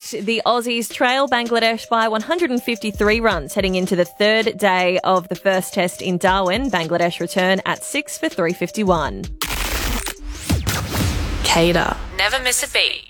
The Aussies trail Bangladesh by 153 runs heading into the third day of the first test in Darwin. Bangladesh return at 6 for 351. CADA. Never miss a beat.